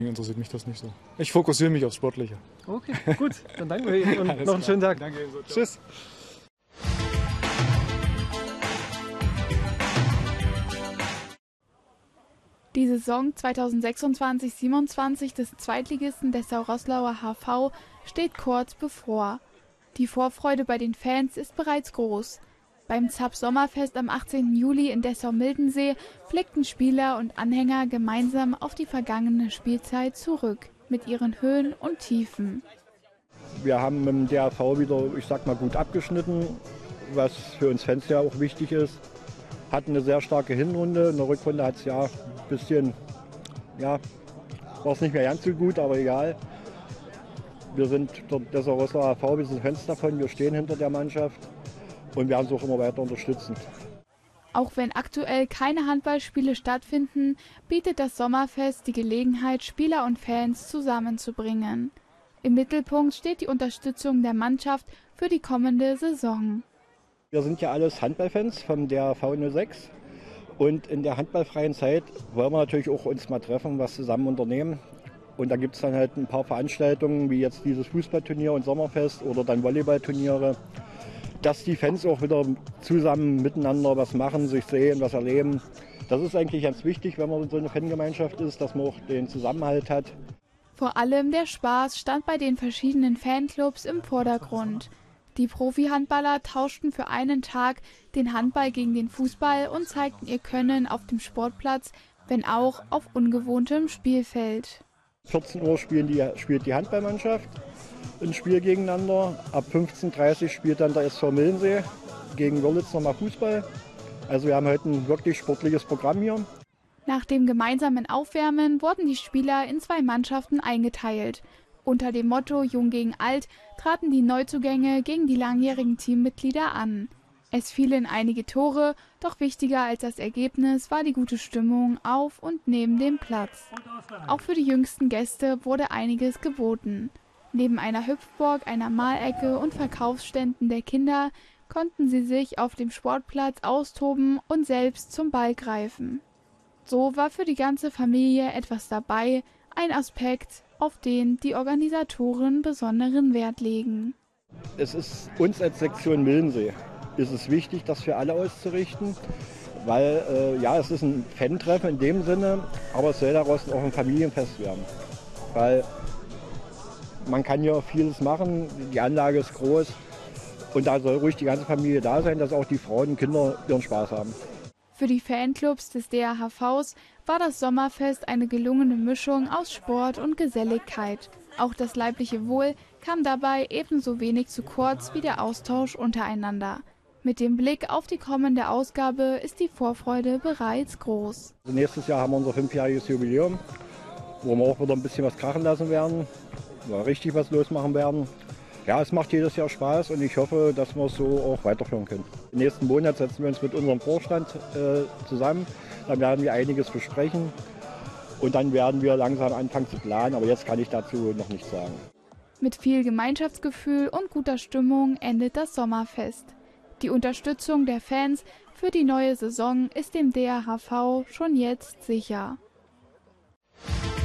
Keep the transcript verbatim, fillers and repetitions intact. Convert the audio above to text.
Interessiert mich das nicht so. Ich fokussiere mich aufs Sportliche. Okay, gut. Dann danken wir Ihnen und noch einen schönen Tag. Danke Ihnen so. Tschüss. Die Saison zweitausendsechsundzwanzig siebenundzwanzig des Zweitligisten Dessau-Roßlauer H V steht kurz bevor. Die Vorfreude bei den Fans ist bereits groß. Beim Z A P Sommerfest am achtzehnten Juli in Dessau-Mildensee blickten Spieler und Anhänger gemeinsam auf die vergangene Spielzeit zurück, mit ihren Höhen und Tiefen. Wir haben mit dem D R V wieder, ich sag mal, gut abgeschnitten, was für uns Fans ja auch wichtig ist. Hatten eine sehr starke Hinrunde, in der Rückrunde hat es ja ein bisschen, ja, war es nicht mehr ganz so gut, aber egal. Wir sind der Dessau-Roßlauer H V, wir sind Fans davon, wir stehen hinter der Mannschaft. Und werden es auch immer weiter unterstützen. Auch wenn aktuell keine Handballspiele stattfinden, bietet das Sommerfest die Gelegenheit, Spieler und Fans zusammenzubringen. Im Mittelpunkt steht die Unterstützung der Mannschaft für die kommende Saison. Wir sind ja alles Handballfans vom D R V null sechs. Und in der handballfreien Zeit wollen wir natürlich auch uns mal treffen, was zusammen unternehmen. Und da gibt es dann halt ein paar Veranstaltungen, wie jetzt dieses Fußballturnier und Sommerfest oder dann Volleyballturniere. Dass die Fans auch wieder zusammen miteinander was machen, sich sehen, was erleben. Das ist eigentlich ganz wichtig, wenn man so eine Fangemeinschaft ist, dass man auch den Zusammenhalt hat. Vor allem der Spaß stand bei den verschiedenen Fanclubs im Vordergrund. Die Profi-Handballer tauschten für einen Tag den Handball gegen den Fußball und zeigten ihr Können auf dem Sportplatz, wenn auch auf ungewohntem Spielfeld. vierzehn Uhr spielen die, spielt die Handballmannschaft ein Spiel gegeneinander. Ab fünfzehn Uhr dreißig spielt dann der S V Mildensee gegen Wörlitz nochmal Fußball. Also wir haben heute ein wirklich sportliches Programm hier. Nach dem gemeinsamen Aufwärmen wurden die Spieler in zwei Mannschaften eingeteilt. Unter dem Motto Jung gegen Alt traten die Neuzugänge gegen die langjährigen Teammitglieder an. Es fielen einige Tore, doch wichtiger als das Ergebnis war die gute Stimmung auf und neben dem Platz. Auch für die jüngsten Gäste wurde einiges geboten. Neben einer Hüpfburg, einer Malecke und Verkaufsständen der Kinder konnten sie sich auf dem Sportplatz austoben und selbst zum Ball greifen. So war für die ganze Familie etwas dabei, ein Aspekt, auf den die Organisatoren besonderen Wert legen. Es ist uns als Sektion Mildensee ist es wichtig, das für alle auszurichten, weil äh, ja, es ist ein Fan-Treffen in dem Sinne, aber es soll daraus auch ein Familienfest werden. Weil man kann ja vieles machen, die Anlage ist groß und da soll ruhig die ganze Familie da sein, dass auch die Frauen und Kinder ihren Spaß haben. Für die Fanclubs des D R H Vs war das Sommerfest eine gelungene Mischung aus Sport und Geselligkeit. Auch das leibliche Wohl kam dabei ebenso wenig zu kurz wie der Austausch untereinander. Mit dem Blick auf die kommende Ausgabe ist die Vorfreude bereits groß. Also nächstes Jahr haben wir unser fünfjähriges Jubiläum, wo wir auch wieder ein bisschen was krachen lassen werden, wo wir richtig was losmachen werden. Ja, es macht jedes Jahr Spaß und ich hoffe, dass wir es so auch weiterführen können. Im nächsten Monat setzen wir uns mit unserem Vorstand äh, zusammen, dann werden wir einiges besprechen und dann werden wir langsam anfangen zu planen, aber jetzt kann ich dazu noch nichts sagen. Mit viel Gemeinschaftsgefühl und guter Stimmung endet das Sommerfest. Die Unterstützung der Fans für die neue Saison ist dem D R H V schon jetzt sicher.